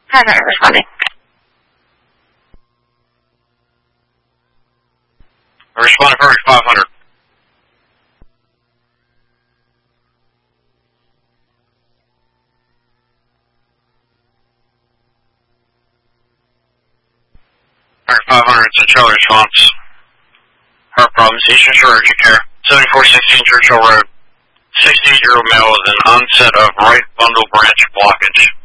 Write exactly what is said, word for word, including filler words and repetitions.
Paramedic responding. Responding for five hundred. five hundred, it's a Charlie response. Heart problems, Eastern Shore Urgent Care, seventy-four sixteen Churchill Road. sixty-eight-year-old male with an onset of right bundle branch blockage.